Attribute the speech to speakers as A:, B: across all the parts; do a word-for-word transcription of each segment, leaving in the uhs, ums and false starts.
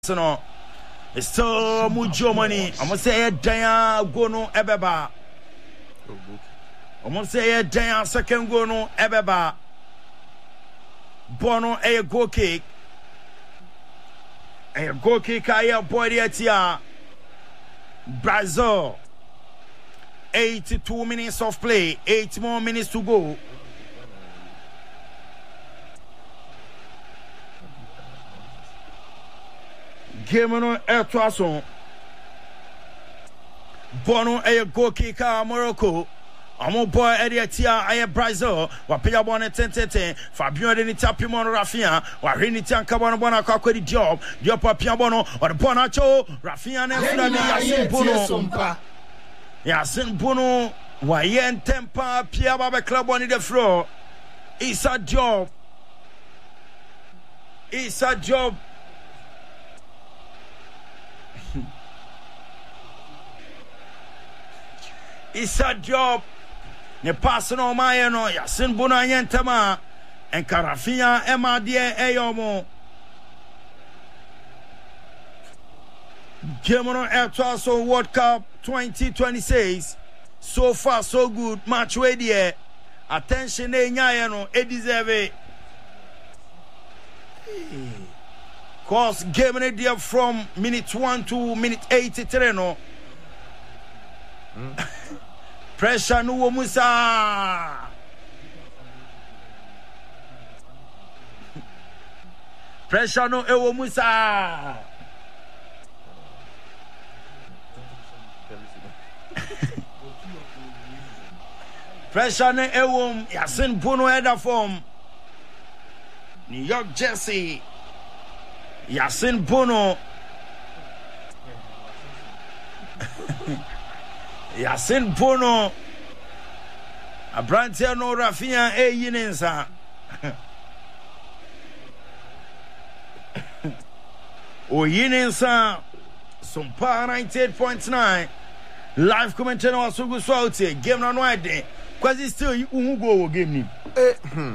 A: no it's so much money. I'm gonna say Daya go no ebeba. I'm gonna say Daya second go no ebeba. Bono a go kick. A go kick I boy the Brazil. eighty-two minutes of play, eight more minutes to go. Game on air twason. Bono a go kicker Morocco. Amo boy Eddie Tia aye Brazil. Wapia bon ten ten ten. Fabio de Nitapi Mon Rafia. Warini Tianka Bono Bona Kakodi Job. Diopa Piabono or the Bonacho. Rafia and Yasin Bono. Yasin Bono. Wayen Tempa Pia Baba Club on the floor. It's a job. It's a job. It's a job. Ne pass no my no Yasin Bono yentama and Karafia Emma die Eyomo. Germany Air World Cup twenty twenty-six. So far so good. Match way there. Attention e nyaya no e deserve. Cause Germany there from minute one to minute eighty-three no. Mm. Pressure no Musa. Pressure no Ewo Musa. Pressure no Ewo Yasin Bono header from New York Jersey. Yasin Bono. Yasin Bono Abrantia no Rafia e yinensa O yinensa Sumpa ninety-eight point nine live commentator also go so out here game no wide quasi still you who go game ni eh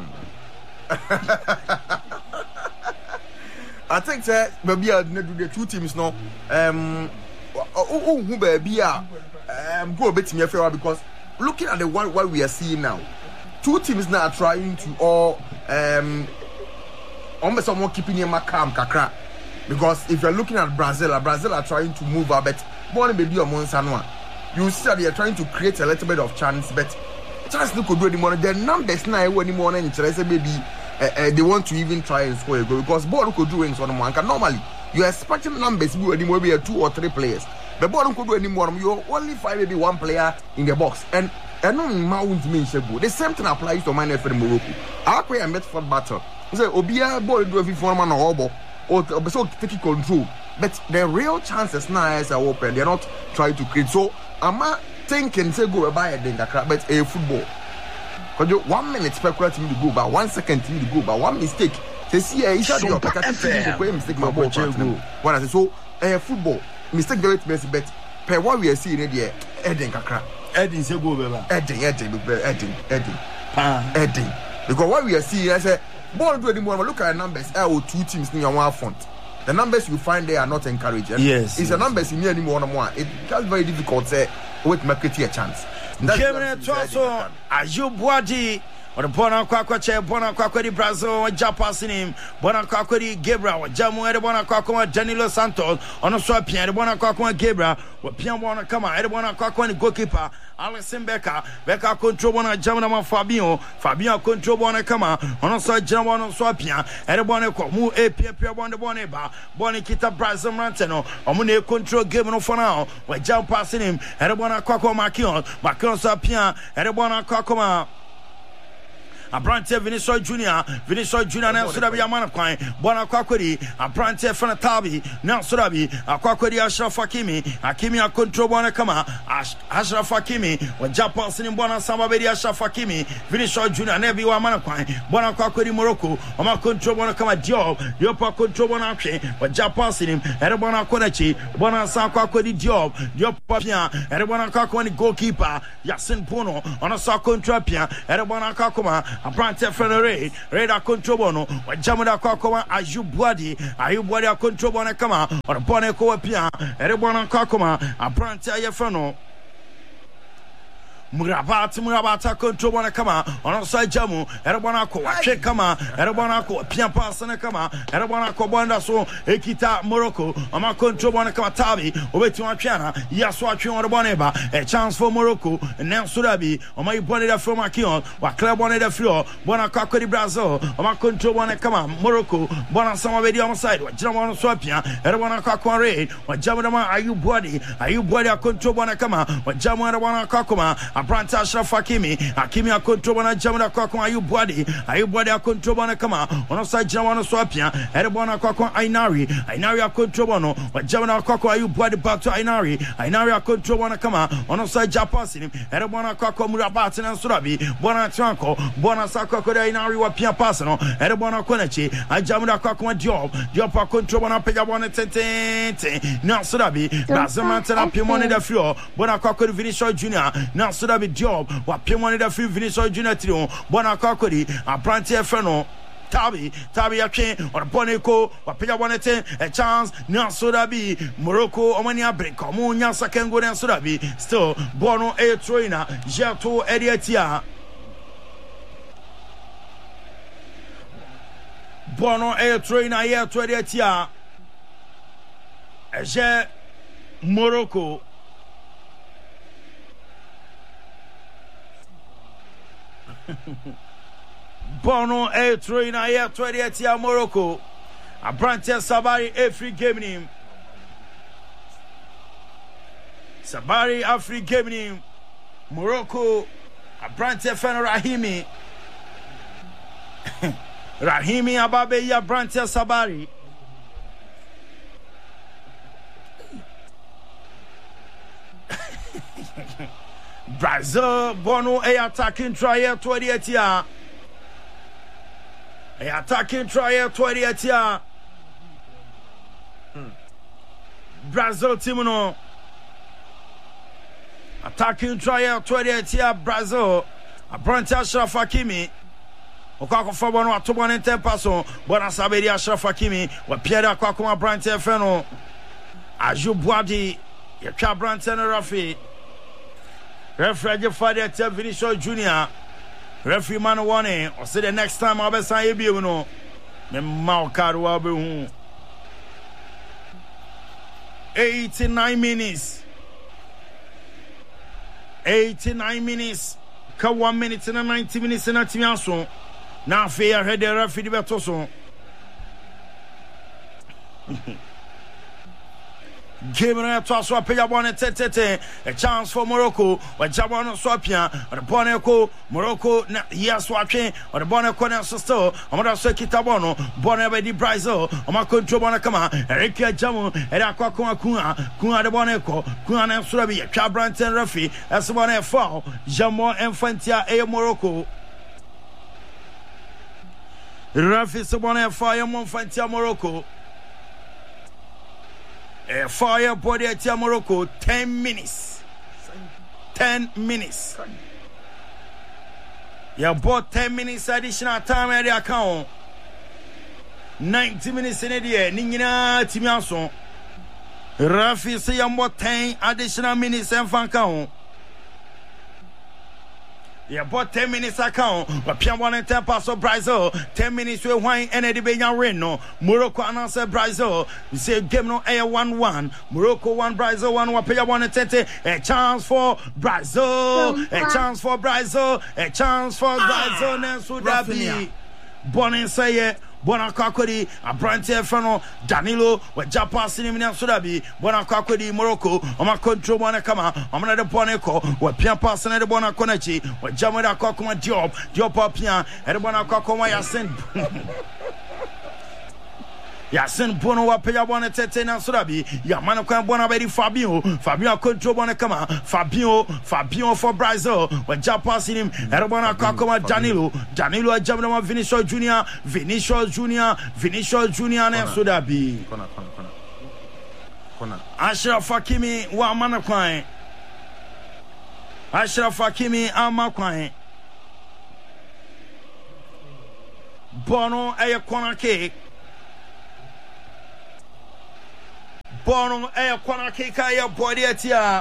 B: I think that maybe I do the two teams no um who who baby um go a bit me fair because looking at the one what we are seeing now, two teams now are trying to all um almost someone keeping him calm kakra because if you're looking at Brazil, Brazil are trying to move a bit more baby or Monsanwa. You see that they are trying to create a little bit of chance, but chance no could do anymore. Their numbers now anymore and maybe uh, uh, they want to even try and score a goal because ball could do things on one. Normally you're expecting numbers be anymore be two or three players. The ball could do anymore. You only find maybe one player in the box, and and no mount mean shabu. The same thing applies to my for Morocco. Our play a Medford battle. So Obia ball do every form on a hobo or so taking control. But the real chances now is open. They're not trying to create. So I'm not thinking say go buy a denga crap, but a football. Because you one minute speculating to go, but one second to go, but one mistake. They see a issue of a mistake. My ball when I say so a football. Mistake the way to bet per what we are seeing here, Edding Kakra.
A: Edding say go beba.
B: Edding, Edding, Edding, Edding. Edding. Because what we are seeing, I say, ball do anymore. Look at the numbers. L O two teams near one front. The numbers you find there are not encouraging.
A: Yes.
B: It's
A: yes.
B: the numbers in anymore no more. It becomes very difficult to say wait make it a chance.
A: Kemre Twaso Ayub Wadi or the Bona Kwakwache, Bona Kwakwedi Brazil, Japasin, Bona Kwakwedi Gabriel, Jamu, Edibona Kwakwa, Danilo Santos, on a swap, Edibona Kwakwa Gabriel, what Pian Bona Kama, Edibona Kwakwa, goalkeeper, Alexin Becker, Becker control one Jamana Fabio, Fabio control one Kama, on a side Jamon Swapia, Edibona Kwamu, A P P on the Boneba, Bonikita Brazil Ranteno, Omune control Gabriel for now, where Jam passing him, Edibona Kwakwa Makion, Makion Sapia, Edibona Kwakwa. Abrante Vinicius Junior, Vinicius Junior now Surabi Amana Quine, Bona Kwakwedi, Abrante Fanatabi, now Surabi, Akwakwedi Ashraf Hakimi, Hakimi a control Bona Kama, Ashraf Hakimi, when Japan in Bona Samabedi Ashraf Hakimi, Vinicius Junior, Nebi Amana Quine, Bona Kwakwedi Morocco, Oma control Bona Kama Diop, Diopa control Bona Action, when Japan in him, Edibona Konachi, Bona San Kwakwedi Diop, Diopa Pian, Edibona Kwakwani goalkeeper, Yasin Bono, on a saw control Pian, Edibona Kakuma. Abrante Fenore Reda Controbono Wajamuda Kwakoma Ayubwadi Ayubwadi Controbona Kama or Bone Koapia Erebona Kwakoma Abrante Ayefano Murabat Murabata Controbona Kama on side Jamu Erebona Ko Che Kama Erebona Ko Pian Pasana Kama Erebona Ko Bonda so Ekita Morocco Ama Controbona Kama Tabi Obetima Piana Yaswa Chion Boneba a chance for Morocco and now Surabi on my bonnet from Akion or Club on the floor Bona Kakodi Brazil Ama Controbona Kama Morocco Bona Sama Video on side what Jamon Swapia Erebona Kakore or Jamadama Ayubwadi Ayubwadi Controbona Kama or Jamana Kakoma Abrante Ashraf Hakimi Hakimi a controbana Jamana Kwakwa Ayubwadi Ayubwadi a controbana Kama on side Jamana Swapia Erebona Kwakwa Ainari Ainari a controbano or Jamana Kwakwa Ayubwadi back to Ainari Ainari a controbana Kama on side Japasin Erebona Kwakwa Murabat and Surabi Bona Tranco Bona Sako Ainari wa Pia Pasano Erebona Konechi Ajamana Kwakwa Diop Diop a controbana Pegabona Tente now Surabi Bazamantana Pimone the floor Bona Kwakwa Vinicius Junior now Surabi job what Pimone the free Vinicius Junior Trio Bona Kwakwa Abrante Feno Tabi, Tabi Akin, or Bonico, or Pia Bonete, a chance, Nan Sodabi, Morocco, Omania Break, Monia Sakengo and Sodabi, still, Bono A Troina, Jato Ediatia. Bono A Troina, Yet Ediatia, Je Morocco. Bono a train a year twenty-eight year Morocco. Abrante Sabari a free game name. Sabari a free game name. Morocco. Abrante Fen Rahimi. Rahimi Ababe ya Abrante Sabari. Brazil Bono a attacking try twenty-eight year. A attacking trial twenty-eight year. Brazil Timono. Attacking trial twenty-eight year Brazil. Abrante Ashraf Hakimi. Okako Fabono Atobon and Tempaso. Bona Sabedi Ashraf Hakimi. Wa Pierre Kwakuma Abrante Feno. Ayubwadi. Yaka Abrante and Rafi. Referee Father Vinicius Junior Referee man warning or say the next time I'll be saying you know me mau karu abu eighty-nine minutes eighty-nine minutes ka one minute and ninety minutes na timiaso na fe ahead the referee beto so Game on to us, Payabon, a chance for Morocco, or Jabon Swapia, or the Boneco, Morocco, yes, watching, or the Boneco, and Sisto, Amada Sekitabono, Bonabedi Brazil, Amako Bonacama, Erika Jamu, and Aquakuma Kuna, Kuna de Boneco, Kuna and Surabi, Cabrant and Rafi, as one a fall, Jamo Infantia, A Morocco. Rafi Sabone Fire Monfantia Morocco. A fire body at Morocco, ten minutes. Ten minutes. You bought ten minutes additional time at the account. Ninety minutes in a day. Nina Timiason. Rafi say you bought ten additional minutes and fan count. You bought ten minutes account, but Pian one and ten pass of Brazil. Ten minutes with wine and Eddie Beyan Reno. Morocco announced Brazil. We say game no air one one. Morocco one Brazil one. Wapia one and ten. A chance for Brazil. A chance for Brazil. A chance for Brazil. Nensu Dabi. Bonin say Bona Kakodi, Abrante Feno, Danilo, with Japan Cinema Sudabi, Bona Kakodi, Morocco, Oma Control Bonacama, Omana de Boneco, with Pian Passan and the Bona Conechi, with Jamada Kokoma Job, Job Pian, and the Bona Kokoma Yasin. Yasin Bono Wapia Bona Tete and Sudabi, Yamanakan Bonabedi Fabio, Fabio Control Bonacama, Fabio, Fabio for Brazil, with Japan Cinema, and Bona Kokoma Danilo, Danilo Jamama Vinicius Junior, Vinicius Junior, Vinicius Junior and Sudabi. Ashraf Hakimi wa Manakwan. Ashraf Hakimi Amakwai. Bono a corner kick. Bono a corner kick. A body at ya.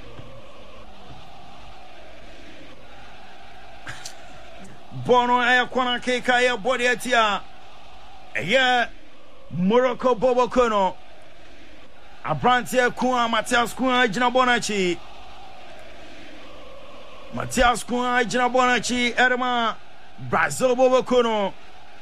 A: Bono a corner kick. A body at ya. Yeah, Morocco Bobo Kono. Abrantia Kuna Matias Kuna Jinabonachi. Matias Kuna Jinabonachi Erma Brazil Bobo Kono.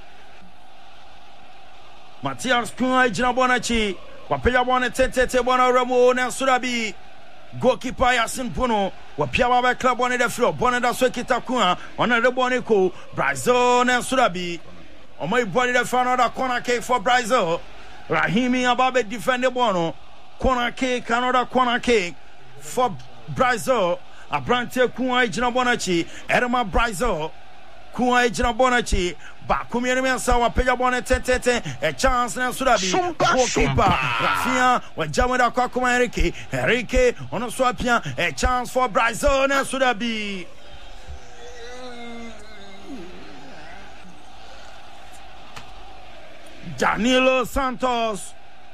A: Matias Kuna Jinabonachi. Wapia Bona Tete Bona Ramo Surabi. Goalkeeper Yasin Puno. Wapia Baba Club on the floor. Bona da Swekita Kuna. On the Bonico. Brazil Surabi. On my body the final another corner kick for Brazil. Rahimi Ababe defend the Bono. Corner kick, another corner kick for Brazil. Abrante Kuna Jinabonachi, Erma Brazil, Kuna Jinabonachi, Bakumi Mensa, Pejabone Tete, a chance and Surabi, goalkeeper, Rafia, when Jamada Kakuma Enrique, Enrique, on a swapia, a chance for Brazil and Surabi. Danilo Santos.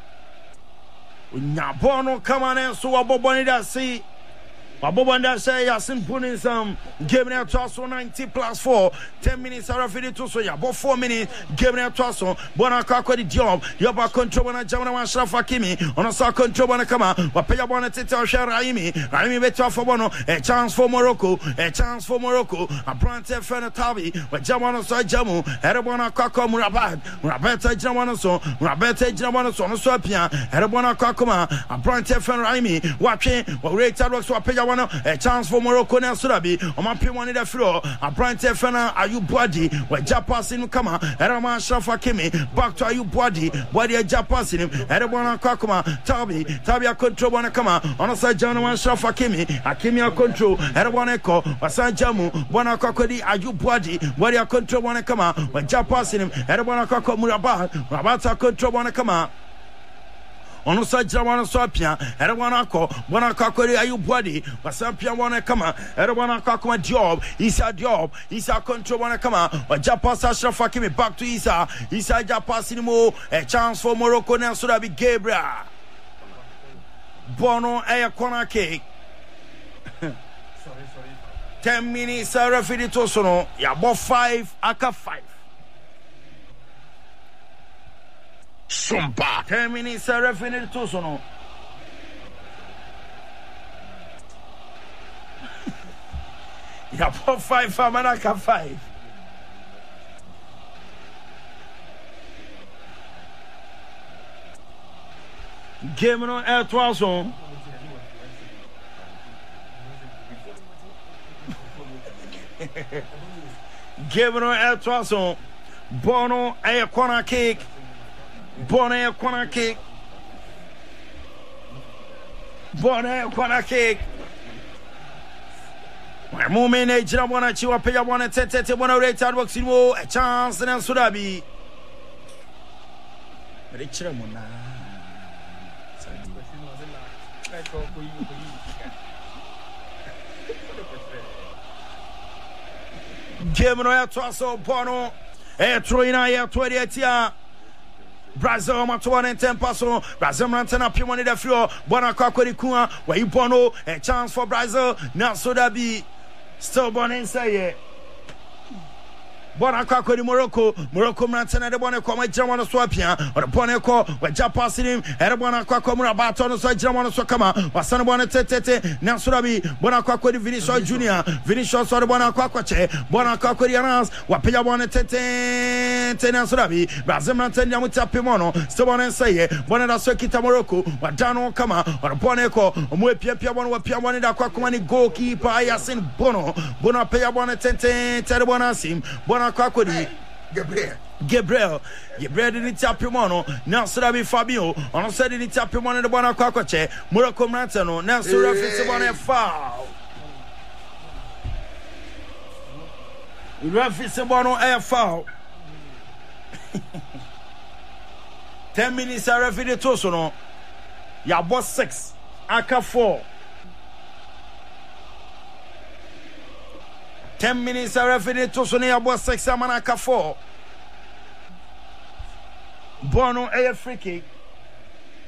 A: Nyabono kamane so waboboni da si. Waboboni da say Yasin Punisam. Game now to ninety plus four. ten minutes are ready to so ya. About four minutes. Game now to so. Bona kakwa di job. Yoba control na jamana wa Ashraf Hakimi. Ona sa control bona kama. Wapeya bona tete wa Shah Rahimi. Rahimi beto for bono. A chance for Morocco. A chance for Morocco. Abrante Fenatabi. Wa jamana so jamu. Erebona kakwa Murabat. Murabat jamana so. Murabat jamana so. No so pia. Erebona kakwa. Abrante Fenrahimi. Wache. Wa rate works wapeya bona. A chance for Morocco na Surabi. Oma pe one the floor. Abrante Fena Ayub Body. Wa Japasin kama. Erama Ashraf Hakimi. Back to Ayub Body. Body a Japasin. Erebona kakwa. Tabi. Tabi a control bona kama. Ona sa jana Ashraf Hakimi. Hakimi a control. Erebona ko. Wasa jamu. Bona kakwa di Ayub Body. Body a control bona kama. Wa Japasin. Erebona kakwa Murabat. Murabat a control bona kama. Ono sa jirawana so apia erewana ko bona kakori ayu body wasapia wana kama erewana kakoma job Isa job Isa control wana kama wajapa sa Ashraf Hakimi back to Isa Isa japa sinimo a chance for Morocco na Surabi Gabriel Bono a corner kick ten minutes referee to sono ya bo five aka five
C: Sumba.
A: ten minutes are refined to sono. Ya pop five for Manaka five. Game on air Toison. Game on air Toison. Bono a corner kick. Bonne corner kick. Bonne corner kick. My moment a Jirabona Chiwa Paya one tete one rate works in a chance and Surabi. Richamona. Game no Toaso Bono. E Troina ya twenty-eight ya. Brazil matuane ten paso Brazil mantena pi one the floor bona kwakweri kuna where you bono a chance for Brazil now so that be still born inside bona kwakweri Morocco Morocco mantena de bona kwa jamana swapia or bona ko where Japan him e bona kwakwa Murabat no so jamana so kama wasana bona tete now so that be bona kwakweri Vinicius Junior Vinicius so bona kwakwache bona kwakweri Anas wapeya bona tete tena so that be Brazil mantena mutape mono still bona say bona da so kita Morocco wadano kama or bona ko omwe pia pia bona wapia bona da kwakwa ni goalkeeper Yasin Bono bona peya bona tete tete bona sim bona kwakweri
B: Gabriel
A: Gabriel Gabriel didn't tap him on now so that be Fabio on said didn't tap him on the bona kwakwache Morocco mantano now so referee bona foul referee bona a foul ten minutes are referee to so no ya boss six aka four ten minutes are referee to so no ya boss six amana aka four ball no ɛyɛ free kick